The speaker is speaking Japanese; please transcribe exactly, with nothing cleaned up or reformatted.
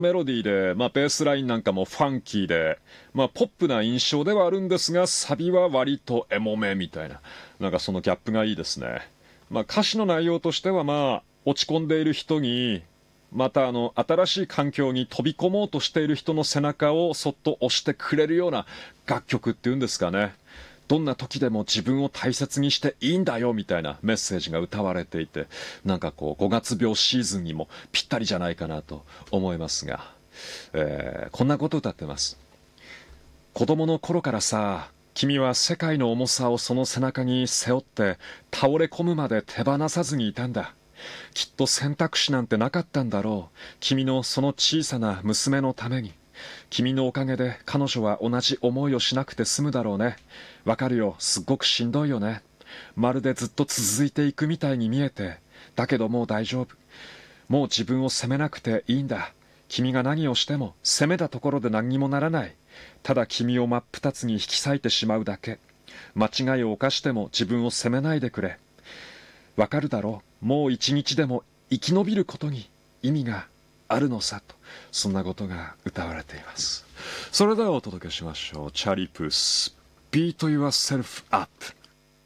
メロディーで、まあ、ベースラインなんかもファンキーで、まあ、ポップな印象ではあるんですが、サビは割とエモめみたいな、なんかそのギャップがいいですね。まあ、歌詞の内容としては、まあ、落ち込んでいる人に、またあの、新しい環境に飛び込もうとしている人の背中をそっと押してくれるような楽曲っていうんですかね。どんな時でも自分を大切にしていいんだよみたいなメッセージが歌われていて、なんかこうごがつ病シーズンにもぴったりじゃないかなと思いますが、えーこんなこと歌ってます。子供の頃からさ、君は世界の重さをその背中に背負って倒れ込むまで手放さずにいたんだ。きっと選択肢なんてなかったんだろう。君のその小さな娘のために。君のおかげで彼女は同じ思いをしなくて済むだろうね。わかるよ、すっごくしんどいよね。まるでずっと続いていくみたいに見えて。だけどもう大丈夫。もう自分を責めなくていいんだ。君が何をしても責めたところで何にもならない。ただ君を真っ二つに引き裂いてしまうだけ。間違いを犯しても自分を責めないでくれ。わかるだろう。もう一日でも生き延びることに意味があるのさと、そんなことが歌われています。それではお届けしましょう。チャーリー・プース、Beat Yourself Up。